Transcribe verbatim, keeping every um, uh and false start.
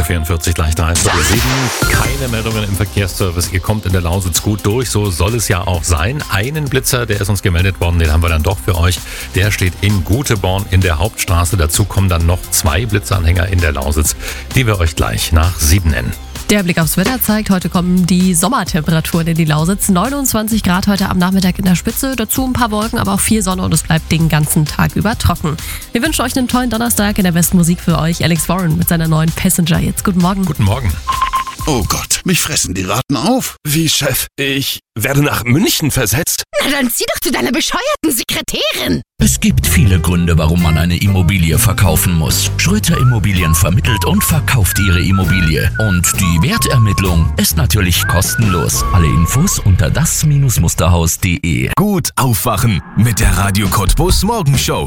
Uhr vierundvierzig, gleich drei Viertel sieben. Keine Meldungen im Verkehrsservice. Ihr kommt in der Lausitz gut durch, so soll es ja auch sein. Einen Blitzer, der ist uns gemeldet worden, den haben wir dann doch für euch. Der steht in Guteborn in der Hauptstraße. Dazu kommen dann noch zwei Blitzanhänger in der Lausitz, die wir euch gleich nach sieben nennen. Der Blick aufs Wetter zeigt, heute kommen die Sommertemperaturen in die Lausitz. neunundzwanzig Grad heute am Nachmittag in der Spitze, dazu ein paar Wolken, aber auch viel Sonne und es bleibt den ganzen Tag über trocken. Wir wünschen euch einen tollen Donnerstag, in der besten Musik für euch. Alex Warren mit seiner neuen Passenger. Jetzt guten Morgen. Guten Morgen. Oh Gott, mich fressen die Ratten auf. Wie, Chef? Ich werde nach München versetzt? Na dann zieh doch zu deiner bescheuerten Sekretärin. Es gibt viele Gründe, warum man eine Immobilie verkaufen muss. Schröter Immobilien vermittelt und verkauft ihre Immobilie. Und die Wertermittlung ist natürlich kostenlos. Alle Infos unter das Musterhaus punkt de. Gut aufwachen mit der Radio Cottbus Morgenshow.